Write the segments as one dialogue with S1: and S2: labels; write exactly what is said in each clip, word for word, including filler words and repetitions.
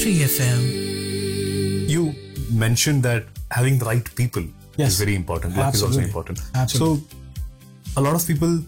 S1: three F M.
S2: You mentioned that having the right people
S3: Yes.
S2: is very important. Luck is also
S3: Absolutely.
S2: important.
S3: Absolutely.
S2: So, a lot of people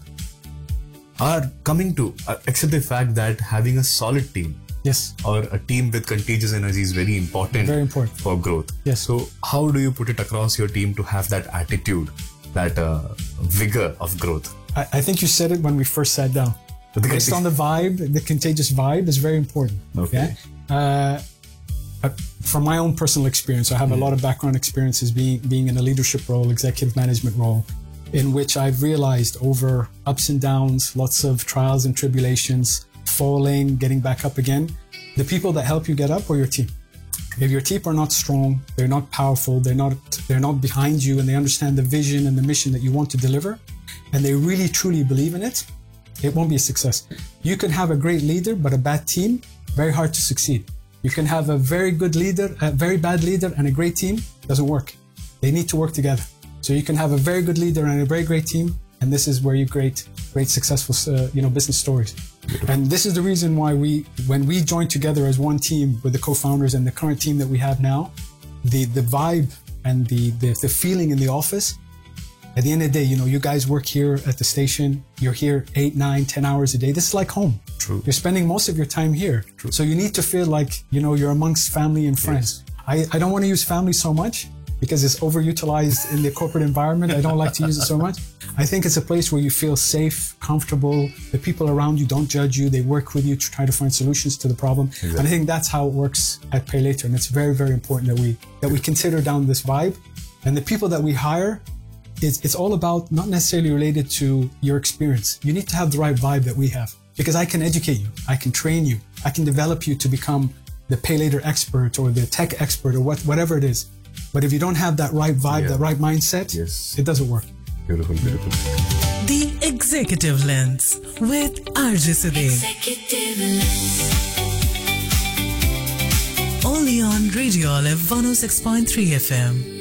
S2: are coming to uh, accept the fact that having a solid team
S3: Yes.
S2: or a team with contagious energy is very important,
S3: Very important.
S2: for growth.
S3: Yes.
S2: So, how do you put it across your team to have that attitude, that uh, vigor of growth?
S3: I, I think you said it when we first sat down.
S2: The
S3: Based on the vibe, the contagious vibe is very important.
S2: Okay.
S3: Yeah? Uh, uh, from my own personal experience, I have a lot of background experiences being being in a leadership role, executive management role, in which I've realized over ups and downs, lots of trials and tribulations, falling, getting back up again, the people that help you get up are your team. If your team are not strong, they're not powerful, they're not they're not behind you, and they understand the vision and the mission that you want to deliver, and they really truly believe in it, it won't be a success. You can have a great leader, but a bad team, very hard to succeed. You can have a very good leader, a very bad leader, and a great team, doesn't work. They need to work together. So you can have a very good leader and a very great team, and this is where you create great successful, uh, you know, business stories. And this is the reason why we, when we joined together as one team with the co-founders and the current team that we have now, the the vibe and the the, the feeling in the office. At the end of the day, you know, you guys work here at the station. You're here eight, nine, ten hours a day. This is like home.
S2: True.
S3: You're spending most of your time here.
S2: True.
S3: So you need to feel like, you know, you're amongst family and friends.
S2: Yes.
S3: I, I don't want to use family so much because it's overutilized in the corporate environment. I don't like to use it so much. I think it's a place where you feel safe, comfortable. The people around you don't judge you. They work with you to try to find solutions to the problem.
S2: Exactly.
S3: And I think that's how it works at Pay Later. And it's very, very important that we that we consider down this vibe. And the people that we hire, It's, it's all about not necessarily related to your experience. You need to have the right vibe that we have, because I can educate you, I can train you, I can develop you to become the Pay Later expert or the tech expert or what, whatever it is. But if you don't have that right vibe,
S2: Yeah.
S3: that right mindset,
S2: Yes.
S3: it doesn't work.
S2: Beautiful, beautiful.
S1: The Executive Lens with R J Siddique.
S4: Executive Lens.
S1: Only on Radio Olive one oh six point three F M.